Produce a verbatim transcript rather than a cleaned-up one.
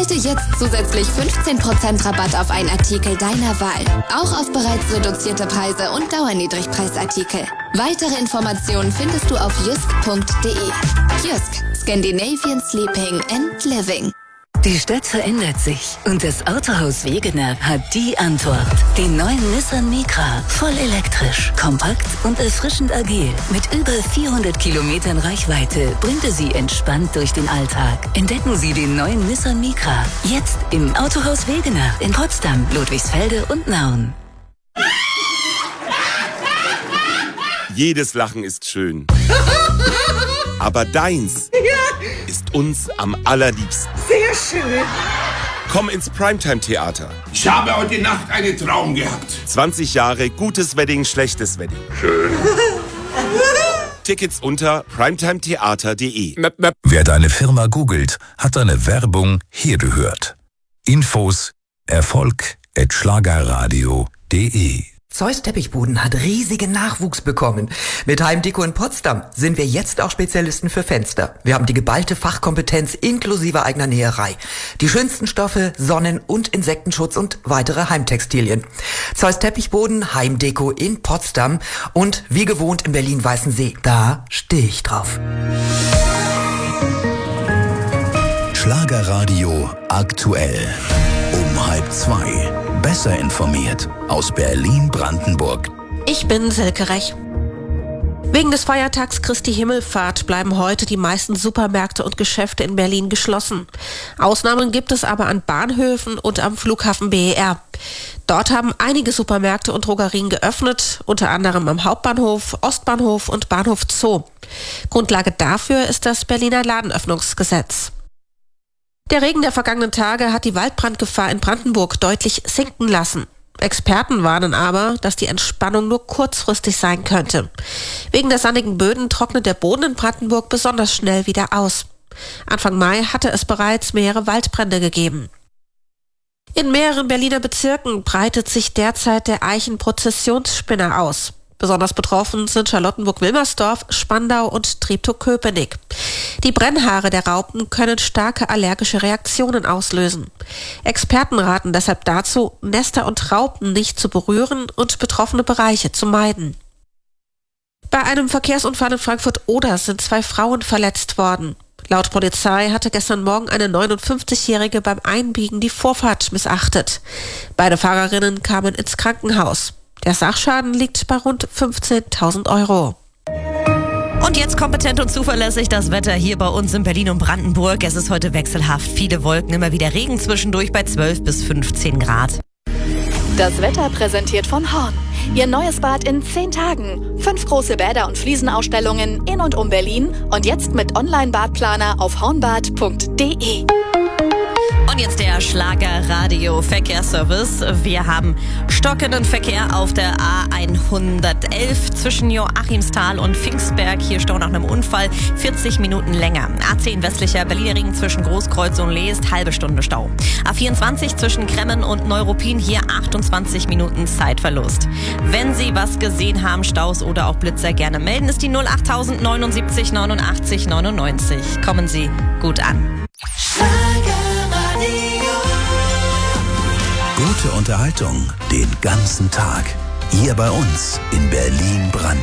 Erhalte jetzt zusätzlich fünfzehn Prozent Rabatt auf einen Artikel deiner Wahl. Auch auf bereits reduzierte Preise und Dauerniedrigpreisartikel. Weitere Informationen findest du auf jysk punkt de. Jysk, Scandinavian Sleeping and Living. Die Stadt verändert sich und das Autohaus Wegener hat die Antwort. Den neuen Nissan Micra, voll elektrisch, kompakt und erfrischend agil. Mit über vierhundert Kilometern Reichweite bringt er Sie entspannt durch den Alltag. Entdecken Sie den neuen Nissan Micra jetzt im Autohaus Wegener in Potsdam, Ludwigsfelde und Nauen. Jedes Lachen ist schön. Aber deins ist uns am allerliebsten. Sehr schön. Komm ins Primetime-Theater. Ich habe heute Nacht einen Traum gehabt. zwanzig Jahre gutes Wedding, schlechtes Wedding. Schön. Tickets unter primetimetheater punkt de. Wer deine Firma googelt, hat deine Werbung hier gehört. Infos Erfolg at schlagerradio punkt de. Zeus Teppichboden hat riesigen Nachwuchs bekommen. Mit Heimdeko in Potsdam sind wir jetzt auch Spezialisten für Fenster. Wir haben die geballte Fachkompetenz inklusive eigener Näherei. Die schönsten Stoffe, Sonnen- und Insektenschutz und weitere Heimtextilien. Zeus Teppichboden, Heimdeko in Potsdam und wie gewohnt in Berlin-Weißensee. Da stehe ich drauf. Schlagerradio aktuell. Um halb zwei. Besser informiert aus Berlin-Brandenburg. Ich bin Silke Rech. Wegen des Feiertags Christi Himmelfahrt bleiben heute die meisten Supermärkte und Geschäfte in Berlin geschlossen. Ausnahmen gibt es aber an Bahnhöfen und am Flughafen B E R. Dort haben einige Supermärkte und Drogerien geöffnet, unter anderem am Hauptbahnhof, Ostbahnhof und Bahnhof Zoo. Grundlage dafür ist das Berliner Ladenöffnungsgesetz. Der Regen der vergangenen Tage hat die Waldbrandgefahr in Brandenburg deutlich sinken lassen. Experten warnen aber, dass die Entspannung nur kurzfristig sein könnte. Wegen der sandigen Böden trocknet der Boden in Brandenburg besonders schnell wieder aus. Anfang Mai hatte es bereits mehrere Waldbrände gegeben. In mehreren Berliner Bezirken breitet sich derzeit der Eichenprozessionsspinner aus. Besonders betroffen sind Charlottenburg-Wilmersdorf, Spandau und Treptow-Köpenick. Die Brennhaare der Raupen können starke allergische Reaktionen auslösen. Experten raten deshalb dazu, Nester und Raupen nicht zu berühren und betroffene Bereiche zu meiden. Bei einem Verkehrsunfall in Frankfurt-Oder sind zwei Frauen verletzt worden. Laut Polizei hatte gestern Morgen eine neunundfünfzigjährige beim Einbiegen die Vorfahrt missachtet. Beide Fahrerinnen kamen ins Krankenhaus. Der Sachschaden liegt bei rund fünfzehntausend Euro. Und jetzt kompetent und zuverlässig das Wetter hier bei uns in Berlin und Brandenburg. Es ist heute wechselhaft. Viele Wolken, immer wieder Regen zwischendurch bei zwölf bis fünfzehn Grad. Das Wetter präsentiert von Horn. Ihr neues Bad in zehn Tagen. Fünf große Bäder und Fliesenausstellungen in und um Berlin. Und jetzt mit Online-Badplaner auf hornbad punkt de. Und jetzt der Schlager-Radio-Verkehrsservice. Wir haben stockenden Verkehr auf der A hundertelf zwischen Joachimsthal und Pfingstberg. Hier Stau nach einem Unfall, vierzig Minuten länger. A zehn westlicher Berliner Ring zwischen Großkreuz und Leest, halbe Stunde Stau. A vierundzwanzig zwischen Kremmen und Neuruppin, hier achtundzwanzig Minuten Zeitverlust. Wenn Sie was gesehen haben, Staus oder auch Blitzer, gerne melden. Ist die null acht neunundsiebzig neunundachtzig neunundneunzig. Kommen Sie gut an. Gute Unterhaltung den ganzen Tag. Hier bei uns in Berlin-Brandenburg.